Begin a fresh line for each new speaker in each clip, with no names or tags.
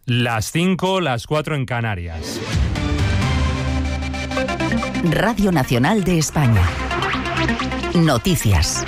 Las 5, las 4 en Canarias.
Radio Nacional de España. Noticias.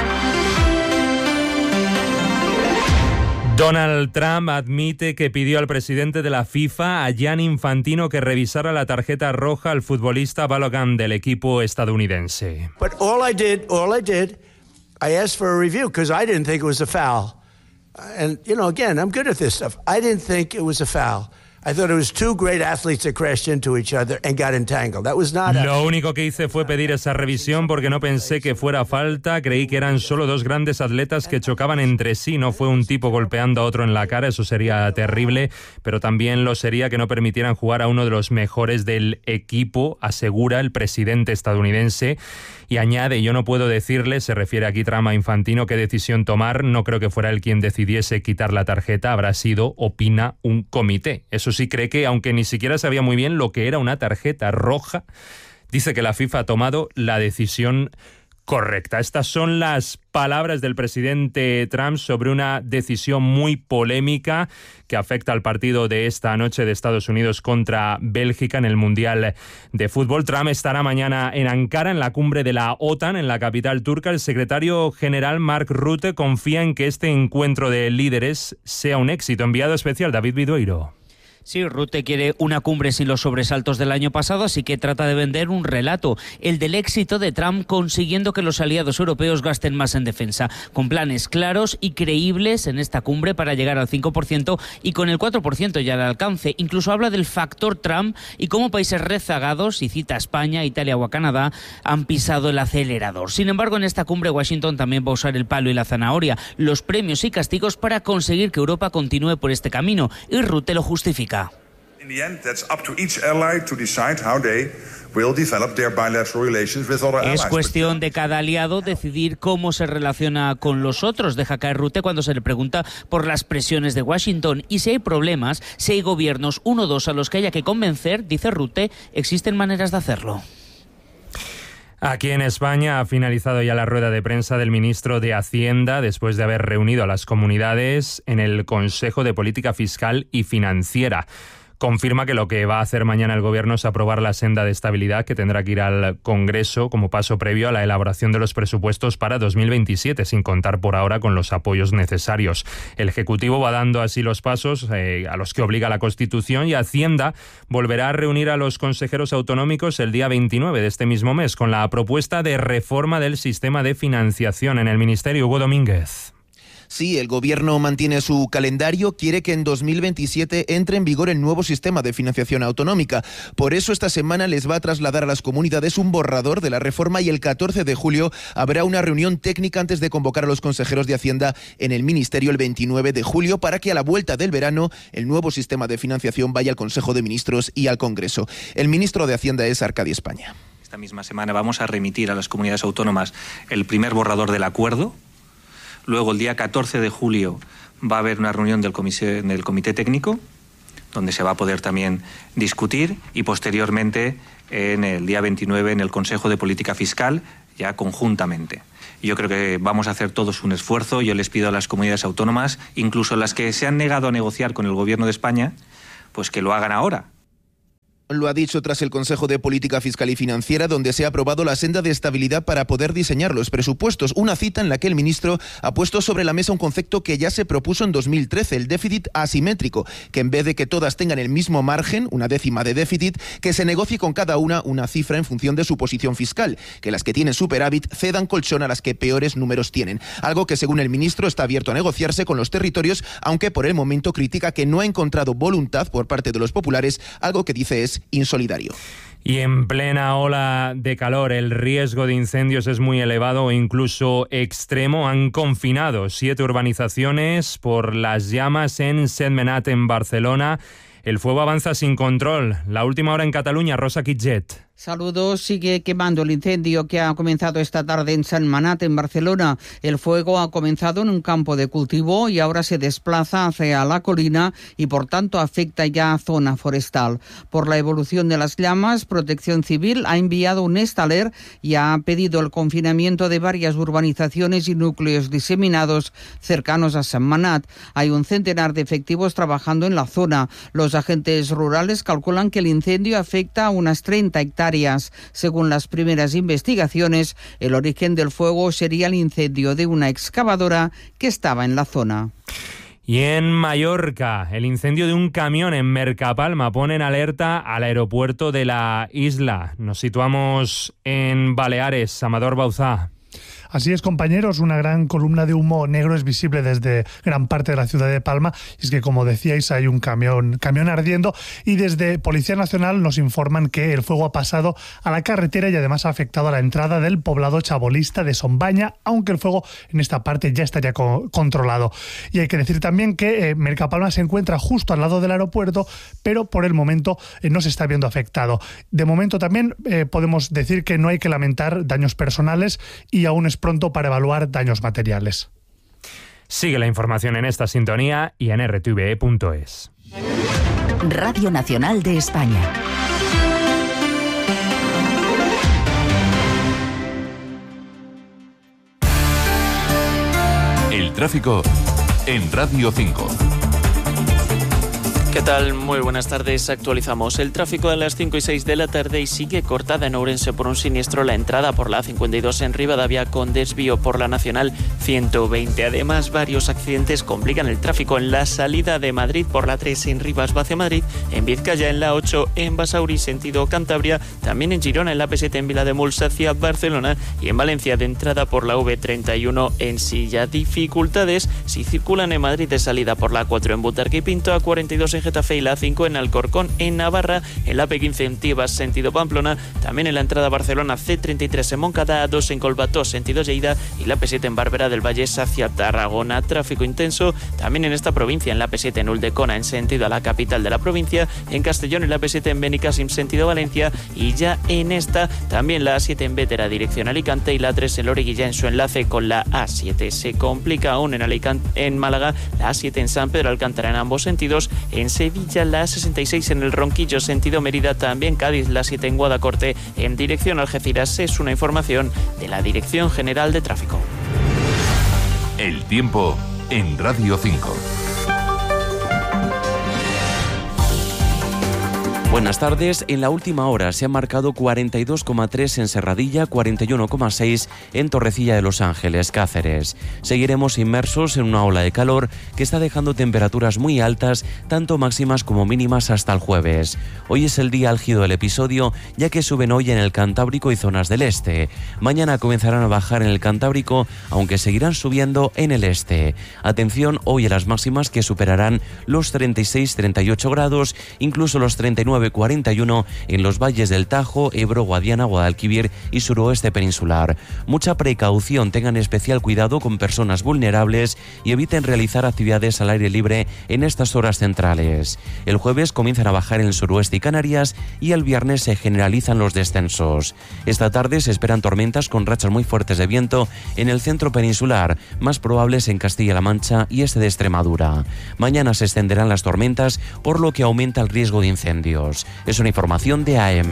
Donald Trump admite que pidió al presidente de la FIFA, a Gianni Infantino, que revisara la tarjeta roja al futbolista Balogun del equipo estadounidense.
But all I did, I asked for a review because I didn't think it was a foul. And, again, I'm good at this stuff. I didn't think it was a foul. I thought it was two great athletes that crashed into each other and got entangled. That was not.
Lo único que hice fue pedir esa revisión porque no pensé que fuera falta. Creí que eran solo dos grandes atletas que chocaban entre sí. No fue un tipo golpeando a otro en la cara, eso sería terrible. Pero también lo sería que no permitieran jugar a uno de los mejores del equipo, asegura el presidente estadounidense. Y añade, yo no puedo decirle, se refiere aquí Trump a Infantino, qué decisión tomar. No creo que fuera él quien decidiese quitar la tarjeta. Habrá sido, opina, un comité. Eso sí, cree que, aunque ni siquiera sabía muy bien lo que era una tarjeta roja, dice que la FIFA ha tomado la decisión correcta. Estas son las palabras del presidente Trump sobre una decisión muy polémica que afecta al partido de esta noche de Estados Unidos contra Bélgica en el Mundial de Fútbol. Trump estará mañana en Ankara, en la cumbre de la OTAN, en la capital turca. El secretario general Mark Rutte confía en que este encuentro de líderes sea un éxito. Enviado especial David Vidueiro.
Sí, Rutte quiere una cumbre sin los sobresaltos del año pasado, así que trata de vender un relato, el del éxito de Trump consiguiendo que los aliados europeos gasten más en defensa, con planes claros y creíbles en esta cumbre para llegar al 5% y con el 4% ya al alcance. Incluso habla del factor Trump y cómo países rezagados, y cita a España, Italia o a Canadá, han pisado el acelerador. Sin embargo, en esta cumbre Washington también va a usar el palo y la zanahoria, los premios y castigos para conseguir que Europa continúe por este camino, y Rutte lo justifica. Es cuestión de cada aliado decidir cómo se relaciona con los otros, deja caer Rutte cuando se le pregunta por las presiones de Washington. Y si hay problemas, si hay gobiernos, uno o dos a los que haya que convencer, dice Rutte, existen maneras de hacerlo.
Aquí en España ha finalizado ya la rueda de prensa del ministro de Hacienda después de haber reunido a las comunidades en el Consejo de Política Fiscal y Financiera. Confirma que lo que va a hacer mañana el Gobierno es aprobar la senda de estabilidad que tendrá que ir al Congreso como paso previo a la elaboración de los presupuestos para 2027, sin contar por ahora con los apoyos necesarios. El Ejecutivo va dando así los pasos a los que obliga la Constitución, y Hacienda volverá a reunir a los consejeros autonómicos el día 29 de este mismo mes con la propuesta de reforma del sistema de financiación en el Ministerio. Hugo Domínguez.
Sí, el Gobierno mantiene su calendario, quiere que en 2027 entre en vigor el nuevo sistema de financiación autonómica. Por eso esta semana les va a trasladar a las comunidades un borrador de la reforma y el 14 de julio habrá una reunión técnica antes de convocar a los consejeros de Hacienda en el Ministerio el 29 de julio para que a la vuelta del verano el nuevo sistema de financiación vaya al Consejo de Ministros y al Congreso. El ministro de Hacienda es Arcadi España.
Esta misma semana vamos a remitir a las comunidades autónomas el primer borrador del acuerdo. Luego, el día 14 de julio, va a haber una reunión del comité técnico, donde se va a poder también discutir, y posteriormente, en el día 29, en el Consejo de Política Fiscal, ya conjuntamente. Yo creo que vamos a hacer todos un esfuerzo. Yo les pido a las comunidades autónomas, incluso las que se han negado a negociar con el Gobierno de España, pues que lo hagan ahora.
Lo ha dicho tras el Consejo de Política Fiscal y Financiera, donde se ha aprobado la senda de estabilidad para poder diseñar los presupuestos. Una cita en la que el ministro ha puesto sobre la mesa un concepto que ya se propuso en 2013, el déficit asimétrico, que en vez de que todas tengan el mismo margen, una décima de déficit, que se negocie con cada una cifra en función de su posición fiscal, que las que tienen superávit cedan colchón a las que peores números tienen. Algo que, según el ministro, está abierto a negociarse con los territorios, aunque por el momento critica que no ha encontrado voluntad por parte de los populares, algo que dice es insolidario.
Y en plena ola de calor, el riesgo de incendios es muy elevado o incluso extremo. Han confinado 7 urbanizaciones por las llamas en Sentmenat, en Barcelona. El fuego avanza sin control. La última hora en Cataluña, Rosa Quitget.
Saludos. Sigue quemando el incendio que ha comenzado esta tarde en Sentmenat, en Barcelona. El fuego ha comenzado en un campo de cultivo y ahora se desplaza hacia la colina y por tanto afecta ya a zona forestal. Por la evolución de las llamas, Protección Civil ha enviado un estaler y ha pedido el confinamiento de varias urbanizaciones y núcleos diseminados cercanos a Sentmenat. Hay un centenar de efectivos trabajando en la zona. Los agentes rurales calculan que el incendio afecta a unas 30 hectáreas. Según las primeras investigaciones, el origen del fuego sería el incendio de una excavadora que estaba en la zona.
Y en Mallorca, el incendio de un camión en Mercapalma pone en alerta al aeropuerto de la isla. Nos situamos en Baleares. Amador Bauzá.
Así es, compañeros, una gran columna de humo negro es visible desde gran parte de la ciudad de Palma. Y es que, como decíais, hay un camión ardiendo y desde Policía Nacional nos informan que el fuego ha pasado a la carretera y además ha afectado a la entrada del poblado chabolista de Sombaña, aunque el fuego en esta parte ya estaría controlado. Y hay que decir también que Mercapalma se encuentra justo al lado del aeropuerto, pero por el momento no se está viendo afectado. De momento también podemos decir que no hay que lamentar daños personales y aún es pronto para evaluar daños materiales.
Sigue la información en esta sintonía y en rtve.es.
Radio Nacional de España.
El tráfico en Radio 5.
¿Qué tal? Muy buenas tardes. Actualizamos el tráfico a las 5 y 6 de la tarde y sigue cortada en Ourense por un siniestro la entrada por la A52 en Rivadavia con desvío por la Nacional 120. Además, varios accidentes complican el tráfico en la salida de Madrid por la 3 en Rivas hacia Madrid, en Vizcaya en la 8 en Basauri sentido Cantabria, también en Girona en la P7 en Vilademuls hacia Barcelona y en Valencia de entrada por la V31 en Silla. Dificultades si circulan en Madrid de salida por la 4 en Butarque y Pinto, A42 en Getafe y la 5 en Alcorcón, en Navarra, en la P15 en Tibas, sentido Pamplona, también en la entrada a Barcelona, C33 en Moncada, A2 en Colbató, sentido Lleida y la P7 en Bárbara del Valle hacia Tarragona. Tráfico intenso también en esta provincia, en la P7 en Ulldecona, en sentido a la capital de la provincia, en Castellón, en la P7 en Benicàssim, sentido Valencia y ya en esta también la A7 en Bétera, dirección Alicante y la 3 en Loriguilla en su enlace con la A7. Se complica aún en Alicante, en Málaga, la A7 en San Pedro Alcántara en ambos sentidos, en Sevilla la A66 en el Ronquillo sentido Mérida, también Cádiz la 7 en Guadacorte en dirección Algeciras. Es una información de la Dirección General de Tráfico.
El tiempo en Radio 5.
Buenas tardes. En la última hora se han marcado 42,3 en Serradilla, 41,6 en Torrecilla de Los Ángeles, Cáceres. Seguiremos inmersos en una ola de calor que está dejando temperaturas muy altas, tanto máximas como mínimas hasta el jueves. Hoy es el día álgido del episodio, ya que suben hoy en el Cantábrico y zonas del este. Mañana comenzarán a bajar en el Cantábrico, aunque seguirán subiendo en el este. Atención hoy a las máximas que superarán los 36-38 grados, incluso los 39-41 en los valles del Tajo, Ebro, Guadiana, Guadalquivir y suroeste peninsular. Mucha precaución, tengan especial cuidado con personas vulnerables y eviten realizar actividades al aire libre en estas horas centrales. El jueves comienzan a bajar en el suroeste y Canarias y el viernes se generalizan los descensos. Esta tarde se esperan tormentas con rachas muy fuertes de viento en el centro peninsular, más probables en Castilla-La Mancha y este de Extremadura. Mañana se extenderán las tormentas, por lo que aumenta el riesgo de incendios. Es una información de AM.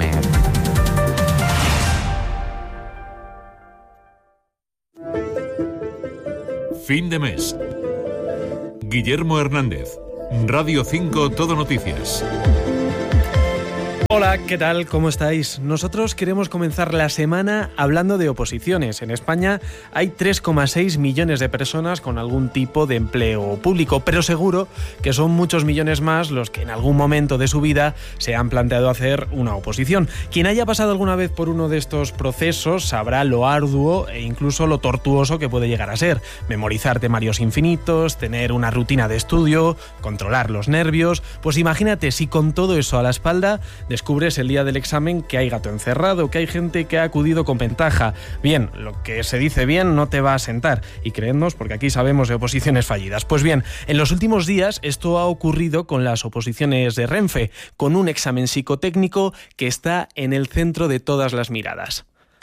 Fin de mes. Guillermo Hernández, Radio 5 Todo Noticias.
Hola, ¿qué tal? ¿Cómo estáis? Nosotros queremos comenzar la semana hablando de oposiciones. En España hay 3,6 millones de personas con algún tipo de empleo público, pero seguro que son muchos millones más los que en algún momento de su vida se han planteado hacer una oposición. Quien haya pasado alguna vez por uno de estos procesos sabrá lo arduo e incluso lo tortuoso que puede llegar a ser. Memorizar temarios infinitos, tener una rutina de estudio, controlar los nervios. Pues imagínate si con todo eso a la espalda, descubres el día del examen que hay gato encerrado, que hay gente que ha acudido con ventaja. Bien, lo que se dice bien no te va a sentar, y creednos, porque aquí sabemos de oposiciones fallidas. Pues bien, en los últimos días esto ha ocurrido con las oposiciones de Renfe, con un examen psicotécnico que está en el centro de todas las miradas.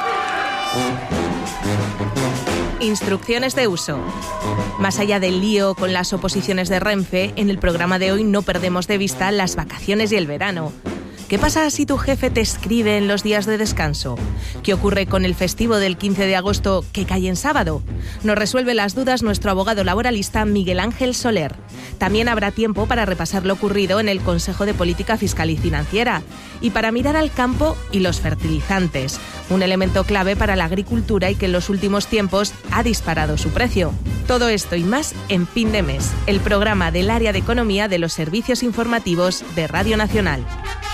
Instrucciones de uso. Más allá del lío con las oposiciones de Renfe, en el programa de hoy no perdemos de vista las vacaciones y el verano. ¿Qué pasa si tu jefe te escribe en los días de descanso? ¿Qué ocurre con el festivo del 15 de agosto que cae en sábado? Nos resuelve las dudas nuestro abogado laboralista Miguel Ángel Soler. También habrá tiempo para repasar lo ocurrido en el Consejo de Política Fiscal y Financiera y para mirar al campo y los fertilizantes, un elemento clave para la agricultura y que en los últimos tiempos ha disparado su precio. Todo esto y más en Fin de Mes, el programa del área de economía de los servicios informativos de Radio Nacional.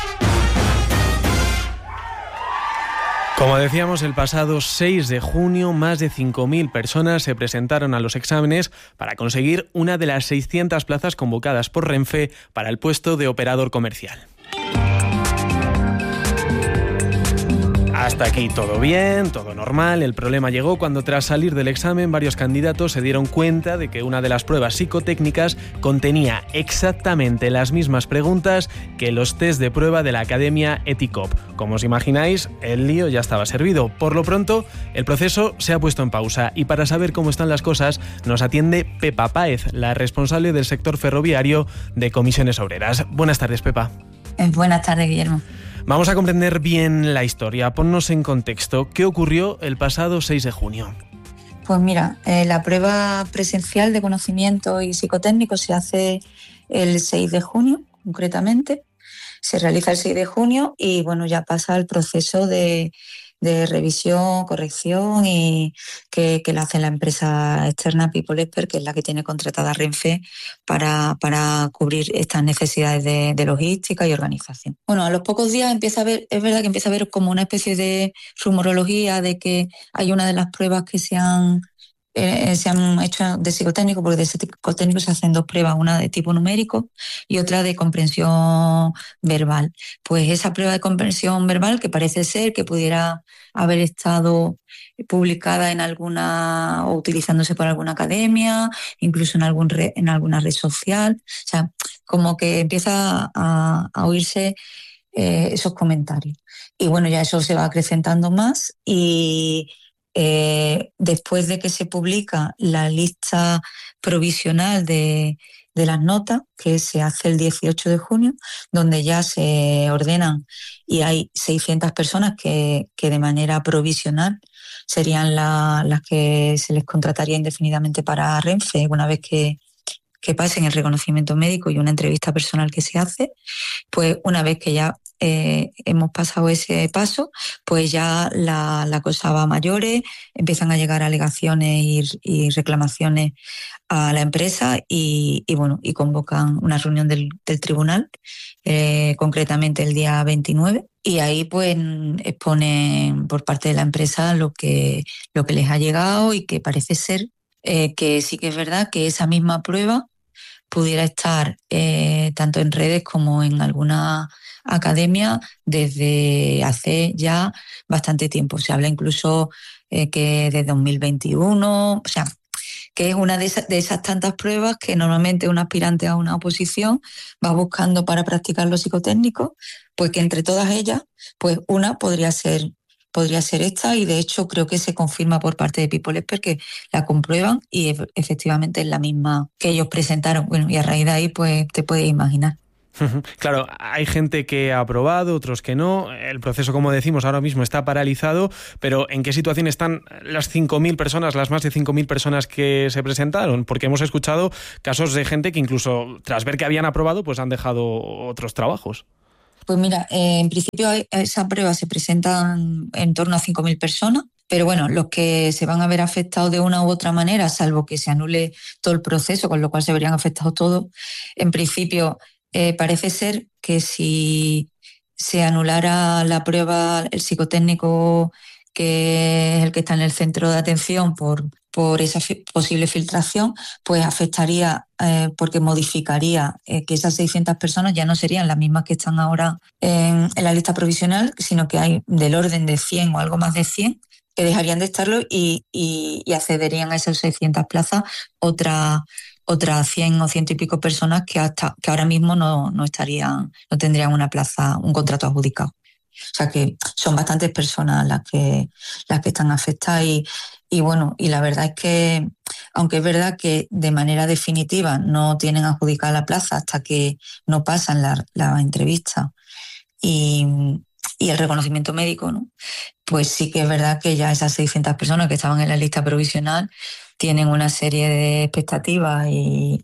Como decíamos, el pasado 6 de junio, más de 5.000 personas se presentaron a los exámenes para conseguir una de las 600 plazas convocadas por Renfe para el puesto de operador comercial. Hasta aquí todo bien, todo normal. El problema llegó cuando, tras salir del examen, varios candidatos se dieron cuenta de que una de las pruebas psicotécnicas contenía exactamente las mismas preguntas que los test de prueba de la Academia Eticop. Como os imagináis, el lío ya estaba servido. Por lo pronto, el proceso se ha puesto en pausa y para saber cómo están las cosas nos atiende Pepa Páez, la responsable del sector ferroviario de Comisiones Obreras. Buenas tardes, Pepa.
Buenas tardes, Guillermo.
Vamos a comprender bien la historia. Ponnos en contexto. ¿Qué ocurrió el pasado 6 de junio?
Pues mira, la prueba presencial de conocimiento y psicotécnico se hace el 6 de junio, concretamente. Se realiza el 6 de junio y bueno, ya pasa el proceso de revisión, corrección y que la hace la empresa externa People Expert, que es la que tiene contratada Renfe para cubrir estas necesidades de logística y organización. Bueno, a los pocos días es verdad que empieza a haber como una especie de rumorología de que hay una de las pruebas que se han hecho de psicotécnico, porque de psicotécnico se hacen dos pruebas, una de tipo numérico y otra de comprensión verbal. Pues esa prueba de comprensión verbal, que parece ser que pudiera haber estado publicada en alguna o utilizándose por alguna academia, incluso en alguna red social, o sea, como que empieza a oírse esos comentarios. Y bueno, ya eso se va acrecentando más y después de que se publica la lista provisional de las notas, que se hace el 18 de junio, donde ya se ordenan y hay 600 personas que de manera provisional serían las que se les contrataría indefinidamente para Renfe una vez que pasen el reconocimiento médico y una entrevista personal que se hace. Pues una vez que ya hemos pasado ese paso, pues ya la cosa va a mayores, empiezan a llegar alegaciones y reclamaciones a la empresa y convocan una reunión del tribunal, concretamente el día 29, y ahí pues exponen por parte de la empresa lo que les ha llegado y que parece ser que sí que es verdad que esa misma prueba pudiera estar tanto en redes como en alguna academia desde hace ya bastante tiempo. Se habla incluso que de 2021, o sea, que es una de esas tantas pruebas que normalmente un aspirante a una oposición va buscando para practicar lo psicotécnico, pues que entre todas ellas, pues una podría ser esta, y de hecho creo que se confirma por parte de People Expert que la comprueban y efectivamente es la misma que ellos presentaron. Bueno, y a raíz de ahí pues te puedes imaginar.
Claro, hay gente que ha aprobado, otros que no. El proceso, como decimos, ahora mismo está paralizado, pero ¿en qué situación están las 5.000 personas, las más de 5.000 personas que se presentaron? Porque hemos escuchado casos de gente que incluso tras ver que habían aprobado, pues han dejado otros trabajos.
Pues mira, en principio a esa prueba se presentan en torno a 5.000 personas, pero bueno, los que se van a ver afectados de una u otra manera, salvo que se anule todo el proceso, con lo cual se verían afectados todos, en principio parece ser que si se anulara la prueba, el psicotécnico, que es el que está en el centro de atención por por esa posible filtración, pues afectaría, porque modificaría que esas 600 personas ya no serían las mismas que están ahora en la lista provisional, sino que hay del orden de 100 o algo más de 100 que dejarían de estarlo y accederían a esas 600 plazas otras 100 o 100 y pico personas que ahora mismo no tendrían una plaza, un contrato adjudicado. O sea que son bastantes personas las que están afectadas y bueno, y la verdad es que, aunque es verdad que de manera definitiva no tienen adjudicada la plaza hasta que no pasan la entrevista y el reconocimiento médico, ¿no? Pues sí que es verdad que ya esas 600 personas que estaban en la lista provisional tienen una serie de expectativas y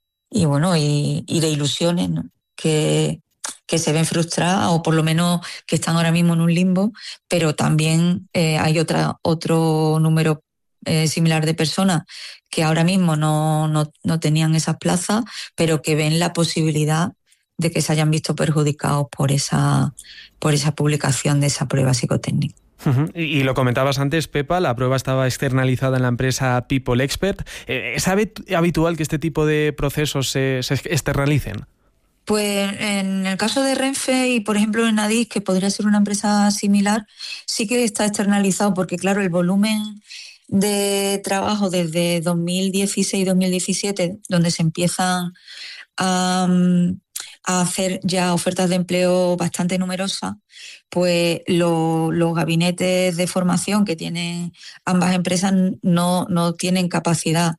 de ilusiones, ¿no? que se ven frustradas o por lo menos que están ahora mismo en un limbo, pero también hay otro número similar de personas que ahora mismo no tenían esas plazas, pero que ven la posibilidad de que se hayan visto perjudicados por esa publicación de esa prueba psicotécnica.
Y lo comentabas antes, Pepa, la prueba estaba externalizada en la empresa People Expert. ¿Es habitual que este tipo de procesos se externalicen?
Pues en el caso de Renfe y, por ejemplo, en Adif, que podría ser una empresa similar, sí que está externalizado porque, claro, el volumen de trabajo desde 2016-2017, donde se empiezan a hacer ya ofertas de empleo bastante numerosas, pues los gabinetes de formación que tienen ambas empresas no tienen capacidad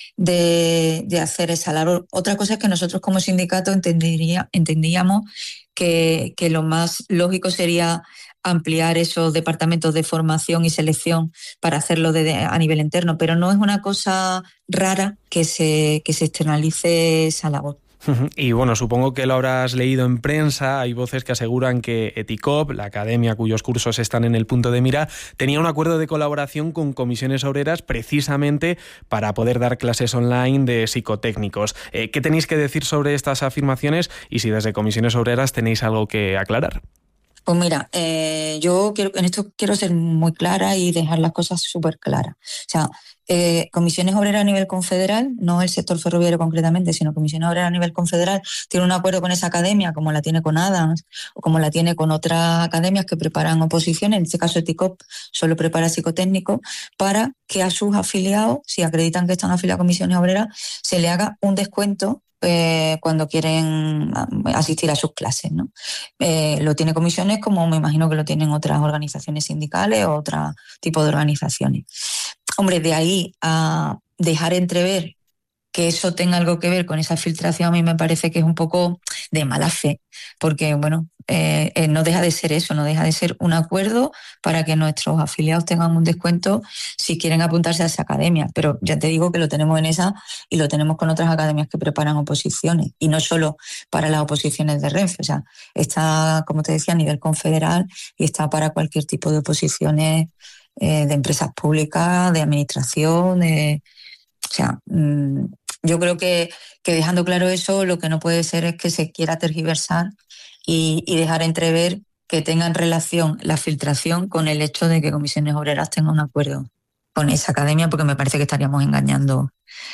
de hacer esa labor. Otra cosa es que nosotros como sindicato entendíamos que lo más lógico sería ampliar esos departamentos de formación y selección para hacerlo a nivel interno, pero no es una cosa rara que se externalice esa labor.
Y bueno, supongo que lo habrás leído en prensa. Hay voces que aseguran que ETICOP, la academia cuyos cursos están en el punto de mira, tenía un acuerdo de colaboración con comisiones obreras precisamente para poder dar clases online de psicotécnicos. ¿Qué tenéis que decir sobre estas afirmaciones y si desde comisiones obreras tenéis algo que aclarar?
Pues mira, yo en esto quiero ser muy clara y dejar las cosas súper claras. O sea, comisiones obreras a nivel confederal, no el sector ferroviario concretamente, sino comisiones obreras a nivel confederal, tiene un acuerdo con esa academia, como la tiene con Adams o como la tiene con otras academias que preparan oposiciones. En este caso, ETICOP solo prepara psicotécnicos para que a sus afiliados, si acreditan que están afiliados a comisiones obreras, se le haga un descuento cuando quieren asistir a sus clases, ¿no? Lo tiene comisiones como me imagino que lo tienen otras organizaciones sindicales o otro tipo de organizaciones. Hombre, de ahí a dejar entrever que eso tenga algo que ver con esa filtración, a mí me parece que es un poco de mala fe, porque bueno, no deja de ser eso, no deja de ser un acuerdo para que nuestros afiliados tengan un descuento si quieren apuntarse a esa academia, pero ya te digo que lo tenemos en esa y lo tenemos con otras academias que preparan oposiciones, y no solo para las oposiciones de Renfe, o sea, está, como te decía, a nivel confederal y está para cualquier tipo de oposiciones de empresas públicas, de administración, o sea, yo creo que dejando claro eso, lo que no puede ser es que se quiera tergiversar y dejar entrever que tengan relación la filtración con el hecho de que comisiones obreras tengan un acuerdo con esa academia, porque me parece que estaríamos engañando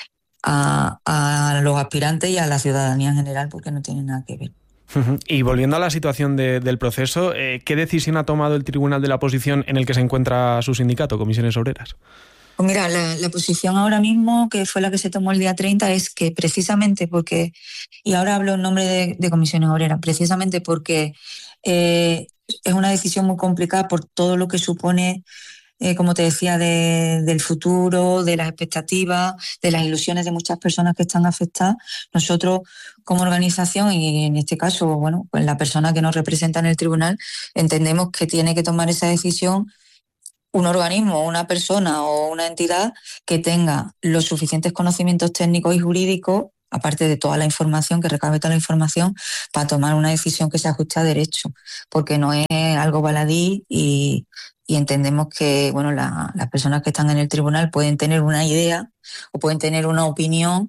a los aspirantes y a la ciudadanía en general, porque no tiene nada que ver.
Y volviendo a la situación del proceso, ¿qué decisión ha tomado el Tribunal de la Oposición en el que se encuentra su sindicato, Comisiones Obreras?
Pues mira, la posición ahora mismo, que fue la que se tomó el día 30, es que precisamente porque, y ahora hablo en nombre de Comisiones Obreras, precisamente porque es una decisión muy complicada por todo lo que supone, como te decía, del futuro, de las expectativas, de las ilusiones de muchas personas que están afectadas. Nosotros, como organización, y en este caso, bueno, pues la persona que nos representa en el tribunal, entendemos que tiene que tomar esa decisión un organismo, una persona o una entidad que tenga los suficientes conocimientos técnicos y jurídicos, aparte de toda la información, que recabe toda la información, para tomar una decisión que se ajuste a derecho, porque no es algo baladí y entendemos que bueno, las personas que están en el tribunal pueden tener una idea o pueden tener una opinión,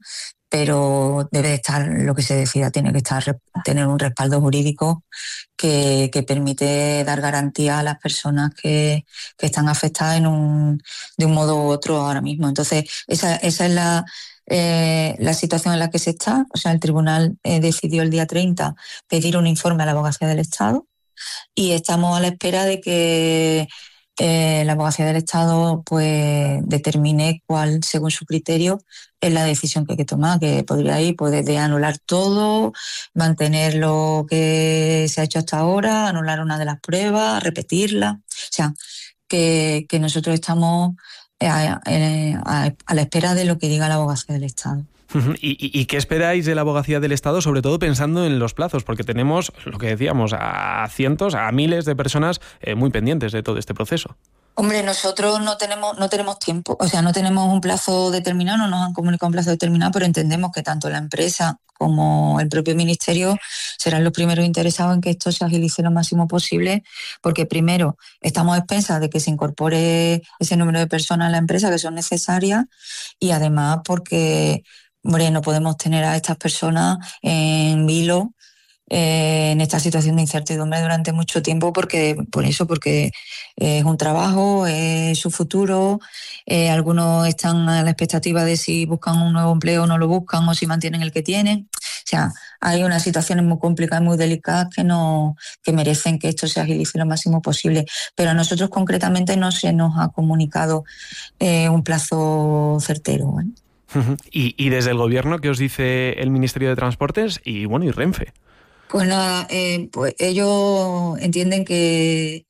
pero debe de estar, lo que se decida tiene que tener un respaldo jurídico que permite dar garantía a las personas que están afectadas de un modo u otro ahora mismo. Entonces, esa es la situación en la que se está. O sea, el tribunal decidió el día 30 pedir un informe a la Abogacía del Estado y estamos a la espera de que la Abogacía del Estado pues determine cuál, según su criterio, es la decisión que hay que tomar, que podría ir desde anular todo, mantener lo que se ha hecho hasta ahora, anular una de las pruebas, repetirla. O sea, que nosotros estamos a la espera de lo que diga la Abogacía del Estado.
¿Y qué esperáis de la Abogacía del Estado, sobre todo pensando en los plazos? Porque tenemos, lo que decíamos, a cientos, a miles de personas muy pendientes de todo este proceso.
Hombre, nosotros no tenemos tiempo, o sea, no tenemos un plazo determinado, no nos han comunicado un plazo determinado, pero entendemos que tanto la empresa como el propio ministerio serán los primeros interesados en que esto se agilice lo máximo posible, porque primero estamos a expensas de que se incorpore ese número de personas a la empresa que son necesarias, y además porque, hombre, no podemos tener a estas personas en vilo en esta situación de incertidumbre durante mucho tiempo, porque es un trabajo, es su futuro. Algunos están a la expectativa de si buscan un nuevo empleo o no lo buscan, o si mantienen el que tienen. O sea, hay unas situaciones muy complicadas y muy delicadas que merecen que esto se agilice lo máximo posible. Pero a nosotros concretamente no se nos ha comunicado un plazo certero, ¿eh?
¿Y desde el Gobierno qué os dice el Ministerio de Transportes y Renfe?
Pues nada, pues ellos entienden que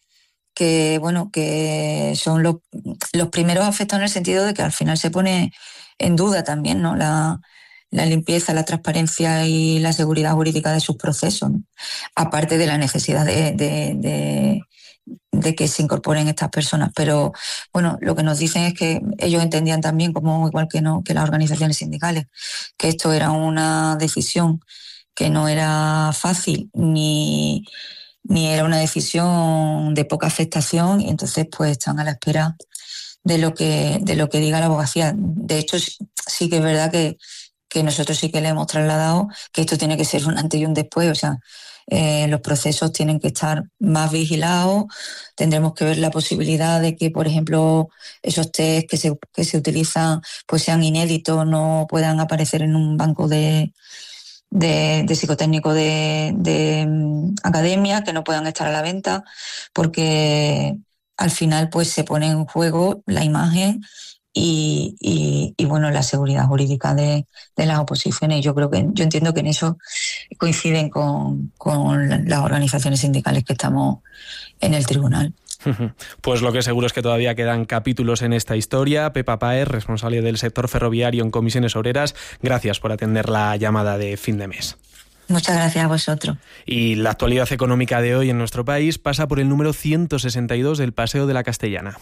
son los primeros afectados, en el sentido de que al final se pone en duda también, ¿no?, la limpieza, la transparencia y la seguridad jurídica de sus procesos, ¿no? Aparte de la necesidad de que se incorporen estas personas. Pero bueno, lo que nos dicen es que ellos entendían también, igual que las organizaciones sindicales, que esto era una decisión que no era fácil ni era una decisión de poca afectación, y entonces pues están a la espera de lo que diga la abogacía. De hecho, sí que es verdad que nosotros sí que le hemos trasladado que esto tiene que ser un antes y un después. O sea, los procesos tienen que estar más vigilados. Tendremos que ver la posibilidad de que, por ejemplo, esos test que se utilizan pues sean inéditos, no puedan aparecer en un banco de psicotécnico de academia, que no puedan estar a la venta, porque al final pues se pone en juego la imagen y bueno, la seguridad jurídica de las oposiciones. Yo entiendo que en eso coinciden con las organizaciones sindicales que estamos en el tribunal.
Pues lo que seguro es que todavía quedan capítulos en esta historia. Pepa Páez, responsable del sector ferroviario en Comisiones Obreras, gracias por atender la llamada de fin de mes.
Muchas gracias a vosotros.
Y la actualidad económica de hoy en nuestro país pasa por el número 162 del Paseo de la Castellana.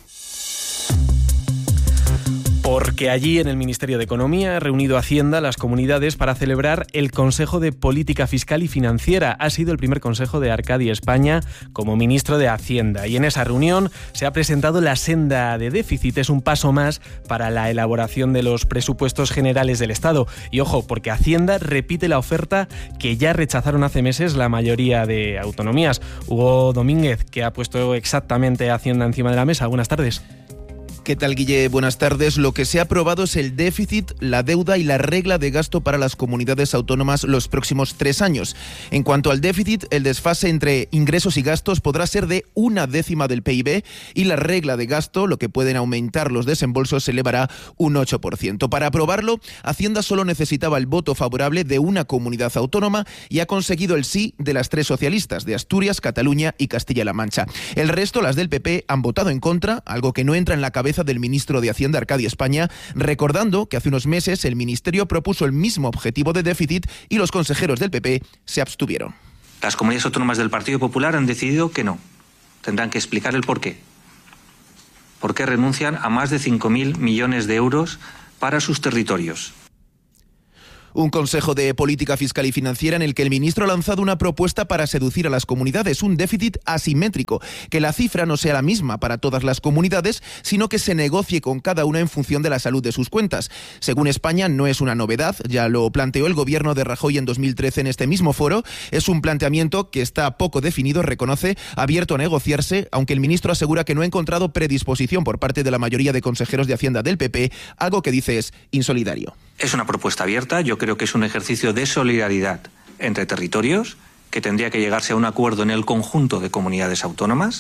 Porque allí, en el Ministerio de Economía, ha reunido Hacienda, las comunidades, para celebrar el Consejo de Política Fiscal y Financiera. Ha sido el primer consejo de Arcadi España como ministro de Hacienda. Y en esa reunión se ha presentado la senda de déficit. Es un paso más para la elaboración de los presupuestos generales del Estado. Y ojo, porque Hacienda repite la oferta que ya rechazaron hace meses la mayoría de autonomías. Hugo Domínguez, que ha puesto exactamente Hacienda encima de la mesa. Buenas tardes.
¿Qué tal, Guille? Buenas tardes. Lo que se ha aprobado es el déficit, la deuda y la regla de gasto para las comunidades autónomas los próximos 3 años. En cuanto al déficit, el desfase entre ingresos y gastos podrá ser de 1/10 del PIB, y la regla de gasto, lo que pueden aumentar los desembolsos, se elevará un 8%. Para aprobarlo, Hacienda solo necesitaba el voto favorable de una comunidad autónoma y ha conseguido el sí de las 3 socialistas, de Asturias, Cataluña y Castilla-La Mancha. El resto, las del PP, han votado en contra, algo que no entra en la cabeza del ministro de Hacienda, Arcadi España, recordando que hace unos meses el ministerio propuso el mismo objetivo de déficit y los consejeros del PP se abstuvieron.
Las comunidades autónomas del Partido Popular han decidido que no. Tendrán que explicar el porqué. ¿Por qué renuncian a más de 5.000 millones de euros para sus territorios?
Un consejo de política fiscal y financiera en el que el ministro ha lanzado una propuesta para seducir a las comunidades, un déficit asimétrico, que la cifra no sea la misma para todas las comunidades, sino que se negocie con cada una en función de la salud de sus cuentas. Según España, no es una novedad, ya lo planteó el gobierno de Rajoy en 2013 en este mismo foro. Es un planteamiento que está poco definido, reconoce, abierto a negociarse, aunque el ministro asegura que no ha encontrado predisposición por parte de la mayoría de consejeros de Hacienda del PP, algo que dice es insolidario.
Es una propuesta abierta, yo creo que es un ejercicio de solidaridad entre territorios, que tendría que llegarse a un acuerdo en el conjunto de comunidades autónomas.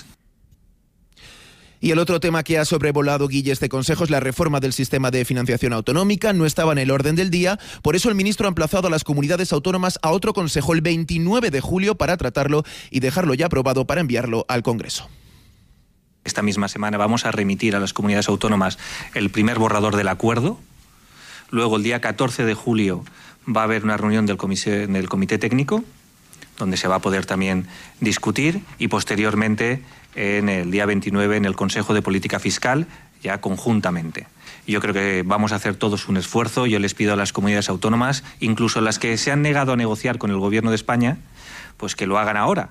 Y el otro tema que ha sobrevolado, Guille, este consejo es la reforma del sistema de financiación autonómica. No estaba en el orden del día, por eso el ministro ha emplazado a las comunidades autónomas a otro consejo el 29 de julio para tratarlo y dejarlo ya aprobado para enviarlo al Congreso.
Esta misma semana vamos a remitir a las comunidades autónomas el primer borrador del acuerdo. Luego, el día 14 de julio, va a haber una reunión del comité técnico, donde se va a poder también discutir, y posteriormente, en el día 29, en el Consejo de Política Fiscal, ya conjuntamente. Yo creo que vamos a hacer todos un esfuerzo. Yo les pido a las comunidades autónomas, incluso las que se han negado a negociar con el Gobierno de España, pues que lo hagan ahora.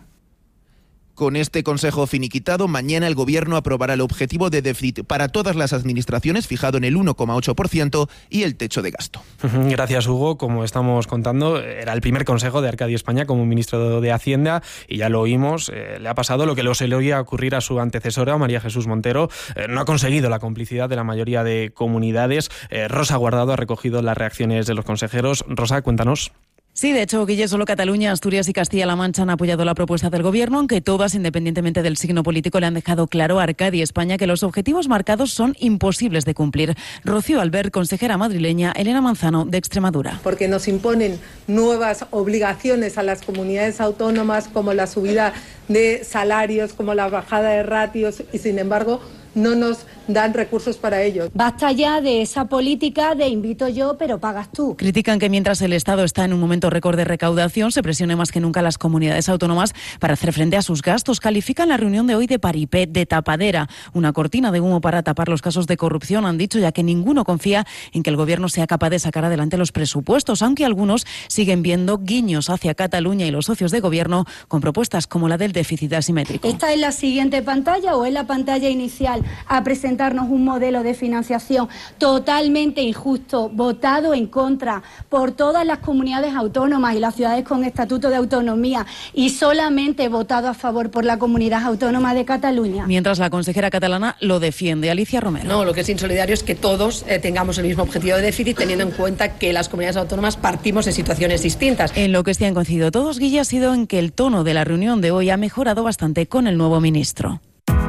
Con este consejo finiquitado, mañana el Gobierno aprobará el objetivo de déficit para todas las administraciones, fijado en el 1,8%, y el techo de gasto.
Gracias, Hugo. Como estamos contando, era el primer consejo de Arcadi España como ministro de Hacienda, y ya lo oímos, le ha pasado lo que se le oía ocurrir a su antecesora, María Jesús Montero. No ha conseguido la complicidad de la mayoría de comunidades. Rosa Guardado ha recogido las reacciones de los consejeros. Rosa, cuéntanos.
Sí, de hecho, Guille, solo Cataluña, Asturias y Castilla-La Mancha han apoyado la propuesta del Gobierno, aunque todas, independientemente del signo político, le han dejado claro a Arcadi España que los objetivos marcados son imposibles de cumplir. Rocío Albert, consejera madrileña, Elena Manzano, de Extremadura.
Porque nos imponen nuevas obligaciones a las comunidades autónomas, como la subida de salarios, como la bajada de ratios, y sin embargo no nos dan recursos para ello.
Basta ya de esa política de invito yo, pero pagas tú.
Critican que mientras el Estado está en un momento récord de recaudación, se presione más que nunca a las comunidades autónomas para hacer frente a sus gastos. Califican la reunión de hoy de paripé, de tapadera, una cortina de humo para tapar los casos de corrupción, han dicho, ya que ninguno confía en que el Gobierno sea capaz de sacar adelante los presupuestos, aunque algunos siguen viendo guiños hacia Cataluña y los socios de Gobierno con propuestas como la del déficit asimétrico.
¿Esta es la siguiente pantalla o es la pantalla inicial? A presentarnos un modelo de financiación totalmente injusto, votado en contra por todas las comunidades autónomas y las ciudades con estatuto de autonomía, y solamente votado a favor por la Comunidad Autónoma de Cataluña.
Mientras la consejera catalana lo defiende. Alicia Romero.
No, lo que es insolidario es que todos tengamos el mismo objetivo de déficit, teniendo en cuenta que las comunidades autónomas partimos de situaciones distintas.
En lo que se han coincidido todos, Guille, ha sido en que el tono de la reunión de hoy ha mejorado bastante con el nuevo ministro.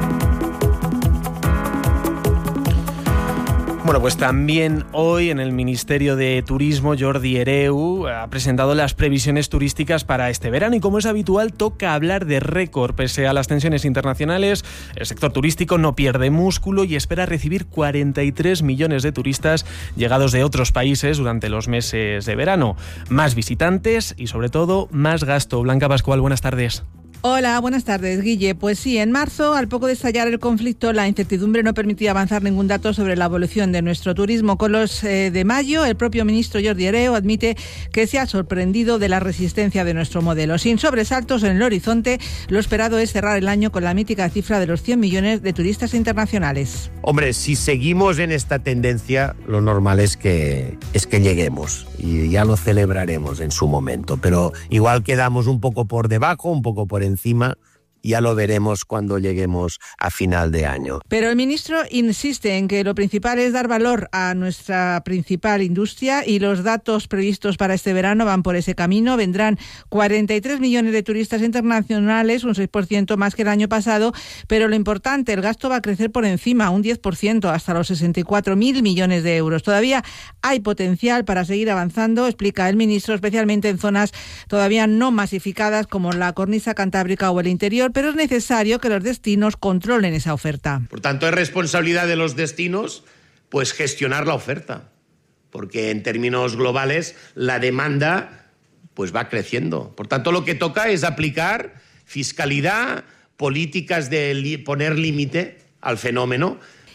Bueno, pues también hoy en el Ministerio de Turismo, Jordi Hereu ha presentado las previsiones turísticas para este verano, y como es habitual toca hablar de récord. Pese a las tensiones internacionales, el sector turístico no pierde músculo y espera recibir 43 millones de turistas llegados de otros países durante los meses de verano. Más visitantes y sobre todo más gasto. Blanca Pascual, buenas tardes.
Hola, buenas tardes, Guille. Pues sí, en marzo, al poco de estallar el conflicto, la incertidumbre no permitía avanzar ningún dato sobre la evolución de nuestro turismo. Con los de mayo, el propio ministro Jordi Hereu admite que se ha sorprendido de la resistencia de nuestro modelo. Sin sobresaltos en el horizonte, lo esperado es cerrar el año con la mítica cifra de los 100 millones de turistas internacionales.
Hombre, si seguimos en esta tendencia, lo normal es que lleguemos, y ya lo celebraremos en su momento. Pero igual quedamos un poco por debajo, un poco por encima. Ya lo veremos cuando lleguemos a final de año.
Pero el ministro insiste en que lo principal es dar valor a nuestra principal industria, y los datos previstos para este verano van por ese camino. Vendrán 43 millones de turistas internacionales, un 6% más que el año pasado, pero lo importante, el gasto va a crecer por encima, un 10%, hasta los 64.000 millones de euros. Todavía hay potencial para seguir avanzando, explica el ministro, especialmente en zonas todavía no masificadas como la cornisa cantábrica o el interior, pero es necesario que los destinos controlen esa oferta.
Por tanto, es responsabilidad de los destinos pues gestionar la oferta, porque en términos globales la demanda pues va creciendo. Por tanto, lo que toca es aplicar fiscalidad, políticas de poner límite al fenómeno.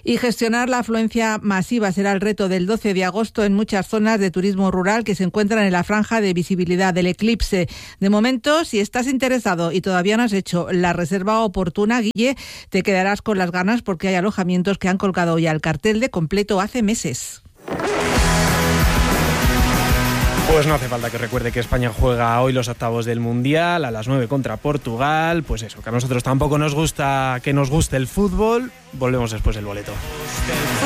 Y gestionar la afluencia masiva será el reto del 12 de agosto en muchas zonas de turismo rural que se encuentran en la franja de visibilidad del eclipse. De momento, si estás interesado y todavía no has hecho la reserva oportuna, Guille, te quedarás con las ganas porque hay alojamientos que han colgado ya el cartel de completo hace meses.
Pues no hace falta que recuerde que España juega hoy los octavos del Mundial a las 9 contra Portugal. Pues eso, que a nosotros tampoco nos gusta que nos guste el fútbol. Volvemos después del boleto.